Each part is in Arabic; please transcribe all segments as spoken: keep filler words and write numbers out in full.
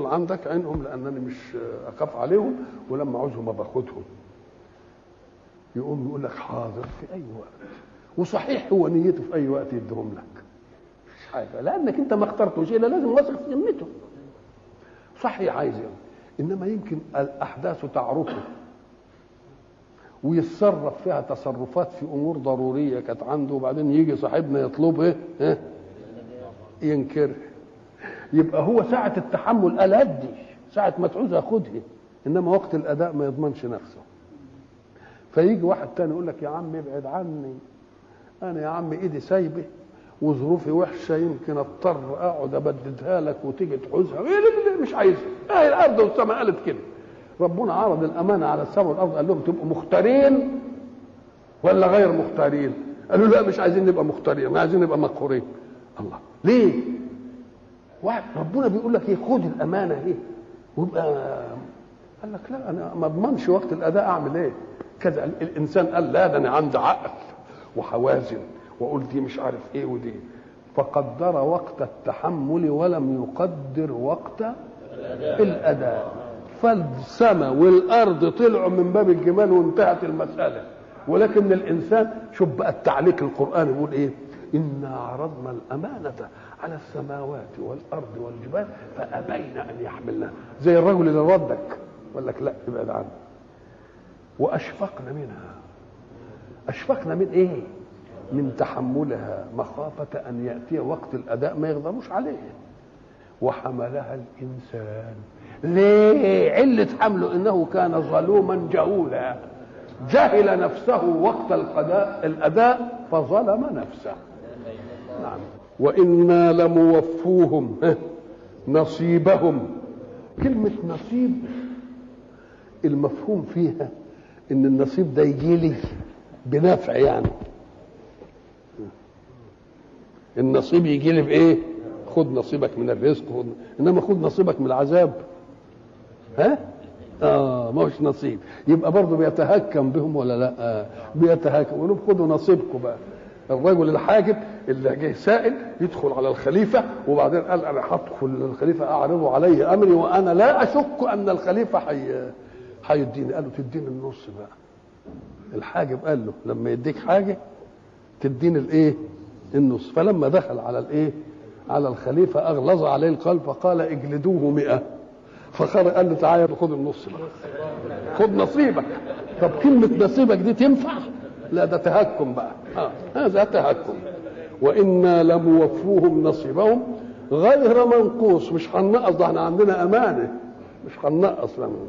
عندك عينهم لانني مش اخاف عليهم، ولما عاوزهم باخدهم. يقوم يقول لك حاضر في اي وقت، وصحيح هو نيته في اي وقت يديهم لك، مش حاجه، لانك انت ما اخترتوش الا لازم واثق في ذمته. صحيح عايز يعني. انما يمكن الاحداث تعرفه ويتصرف فيها تصرفات في امور ضروريه كانت عنده، وبعدين يجي صاحبنا يطلبها ايه ينكر. يبقى هو ساعه التحمل قال ادي، ساعه ما تعوز اخدها، انما وقت الاداء ما يضمنش نفسه. فيجي واحد تاني يقول لك يا عم ابعد عني، انا يا عم ايدي سايبه وظروفي وحشه، يمكن اضطر اقعد ابددها لك وتيجي تعوزها، مش عايزها. اهي الارض والسماء قالت كده. ربنا عرض الامانه على السماء والارض، قال لهم تبقوا مختارين ولا غير مختارين؟ قالوا لا مش عايزين نبقى مختارين، عايزين نبقى مقهورين. الله ليه؟ واحد ربنا بيقول لك ايه خد الامانه ايه ويبقى، قال لك لا انا ما اضمنش وقت الاداء اعمل ايه كذا. الانسان قال لا ده انا عندي عقل وحوازن واقول دي مش عارف ايه ودي، فقدر وقت التحمل ولم يقدر وقت الاداء. فالسماء والارض طلعوا من باب الجمال وانتهت المساله. ولكن الانسان شوف بقى التعليق القراني بيقول ايه؟ انا عرضنا الامانه على السماوات والارض والجبال فابين ان يحملنها. زي الرجل اللي ردك قال لك لا ابعد عنه. واشفقنا منها. اشفقنا من ايه؟ من تحملها مخافه ان ياتي وقت الاداء ما يقدروش عليه. وحملها الانسان. ليه؟ عله حمله انه كان ظلوما جهولا، جهل نفسه وقت القضاء الاداء فظلم نفسه. نعم. وانا لموفوهم نصيبهم. كلمه نصيب المفهوم فيها ان النصيب ده يجي لي بنفع، يعني النصيب يجي لي بايه؟ خد نصيبك من الرزق، خد. انما خد نصيبك من العذاب ها اه ما هوش نصيب. يبقى برضه بيتهكم بهم ولا لا؟ آه. بيتهكم يقولوا خدوا نصيبكم بقى. الرجل الحاجب اللي جه سائل يدخل على الخليفه وبعدين قال انا هدخل للخليفه اعرض عليه امري وانا لا اشك ان الخليفه حي هيديني. قال له تديني النص بقى. الحاجب قال له لما يديك حاجه تديني الايه؟ النص. فلما دخل على الايه؟ على الخليفه اغلظ عليه القلب فقال اجلدوه مئة. فخر قال له تعالى خد النص بقى، خد نصيبك. طب كلمه نصيبك دي تنفع؟ لا ده تهكم بقى. آه. هذا تهكم. وانا لموفوهم نصيبهم غير منقوص. مش هننقص، ده احنا عندنا امانه مش هننقص لنا.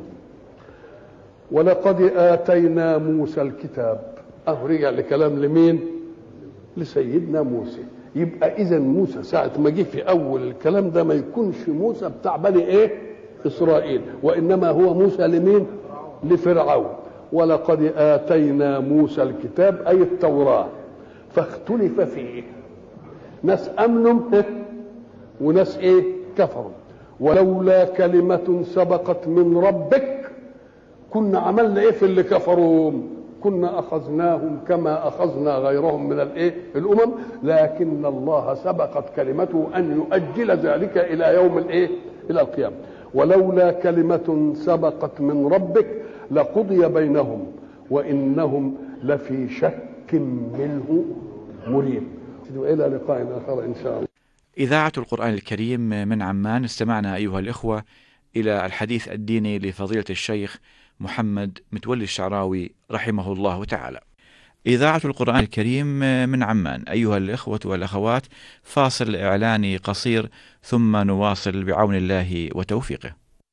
ولقد اتينا موسى الكتاب. اهو رجع لكلام لمين؟ لسيدنا موسى. يبقى اذا موسى ساعه ما جه في اول الكلام ده ما يكونش موسى بتاع بني ايه؟ اسرائيل، وانما هو موسى لمين؟ لفرعون. ولقد اتينا موسى الكتاب اي التوراه فاختلف فيه. ناس امنوا وناس ايه؟ كفروا. ولولا كلمه سبقت من ربك كنا عملنا ايه في اللي كفروا؟ كنا اخذناهم كما اخذنا غيرهم من الايه؟ الامم. لكن الله سبقت كلمته ان يؤجل ذلك الى يوم الايه؟ الى القيامه. ولولا كلمه سبقت من ربك لقضي بينهم وانهم لفي شك منه مريب. الى لقاء اخر ان شاء الله. إذاعة القرآن الكريم من عمان. استمعنا أيها الإخوة إلى الحديث الديني لفضيلة الشيخ محمد متولي الشعراوي رحمه الله تعالى. إذاعة القرآن الكريم من عمان. أيها الإخوة والأخوات، فاصل إعلاني قصير ثم نواصل بعون الله وتوفيقه.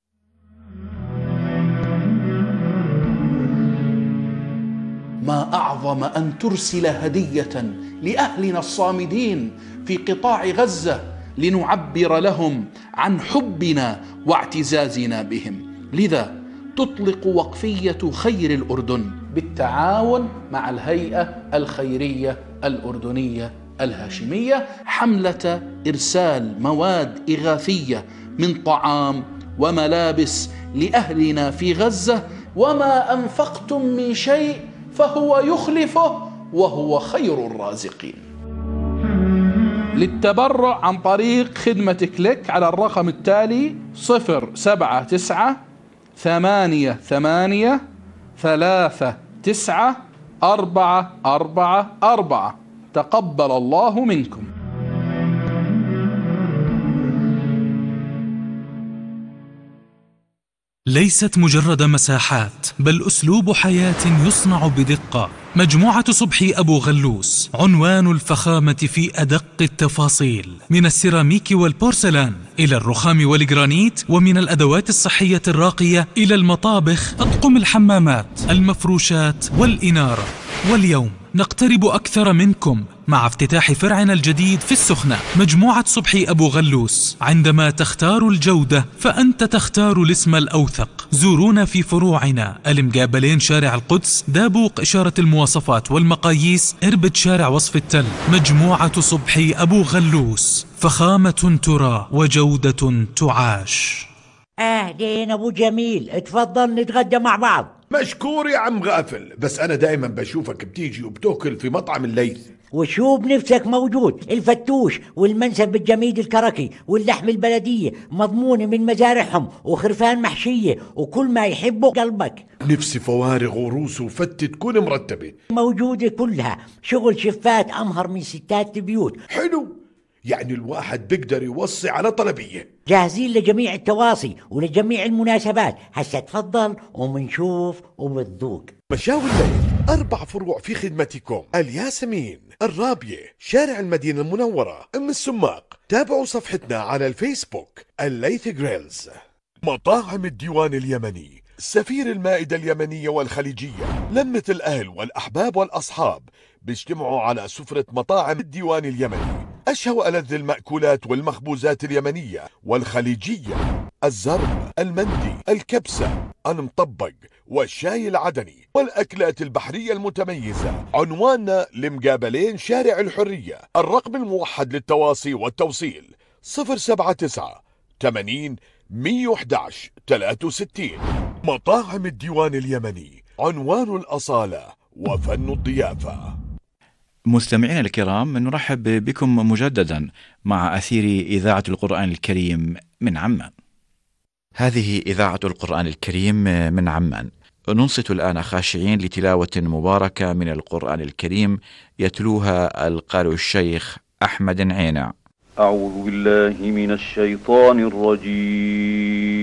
ما أعظم أن ترسل هدية لأهلنا الصامدين في قطاع غزة لنعبر لهم عن حبنا واعتزازنا بهم. لذا تطلق وقفية خير الأردن بالتعاون مع الهيئة الخيرية الأردنية الهاشمية حملة إرسال مواد إغاثية من طعام وملابس لأهلنا في غزة. وما أنفقتم من شيء فهو يخلفه وهو خير الرازقين. للتبرع عن طريق خدمة كليك على الرقم التالي صفر سبعة تسعة ثمانية ثمانية ثلاثة تسعة أربعة أربعة أربعة. تقبل الله منكم. ليست مجرد مساحات، بل أسلوب حياة يصنع بدقة. مجموعة صبحي أبو غلوس عنوان الفخامة في أدق التفاصيل، من السيراميك والبورسلان إلى الرخام والجرانيت، ومن الأدوات الصحية الراقية إلى المطابخ، أطقم الحمامات، المفروشات والإنارة. واليوم نقترب أكثر منكم مع افتتاح فرعنا الجديد في السخنة. مجموعة صبحي أبو غلوس، عندما تختار الجودة فأنت تختار الاسم الأوثق. زورونا في فروعنا المقابلين شارع القدس، دابوق إشارة المواصفات والمقاييس، إربد شارع وصف التل. مجموعة صبحي أبو غلوس، فخامة ترى وجودة تعاش. أهلين أبو جميل، اتفضل نتغدى مع بعض. مشكور يا عم غافل، بس أنا دائما بشوفك بتيجي وبتاكل في مطعم الليث. وشو بنفسك موجود، الفتوش والمنسف الجميد الكركي واللحم البلدية مضمونة من مزارعهم، وخرفان محشية وكل ما يحبه قلبك. نفسي فوارغ وروس وفتة تكون مرتبة موجودة كلها، شغل شفات أمهر من ستات البيوت. حلو، يعني الواحد بيقدر يوصي على طلبية. جاهزين لجميع التواصي ولجميع المناسبات. هسا تفضل ومنشوف وبتذوق. مشاوي الليث أربع فروع في خدمتكم: الياسمين، الرابية، شارع المدينة المنورة، أم السماق. تابعوا صفحتنا على الفيسبوك الليث جريلز. مطاعم الديوان اليمني، سفير المائدة اليمنية والخليجية، لمة الأهل والأحباب والأصحاب بيجتمعوا على سفرة مطاعم الديوان اليمني. أشهى وألذ المأكولات والمخبوزات اليمنية والخليجية: الزرب، المندي، الكبسة، المطبق، والشاي العدني، والأكلات البحرية المتميزة. عنواننا لمقابلين شارع الحرية. الرقم الموحد للتواصي والتوصيل صفر سبعة تسعة ثمانين مية وأحد عشر ثلاثة وستين. مطاعم الديوان اليمني، عنوان الأصالة وفن الضيافة. مستمعينا الكرام، نرحب بكم مجددا مع أثير إذاعة القرآن الكريم من عمان. هذه إذاعة القرآن الكريم من عمان. ننصت الآن خاشعين لتلاوة مباركة من القرآن الكريم يتلوها القارئ الشيخ أحمد عينع. أعوذ بالله من الشيطان الرجيم.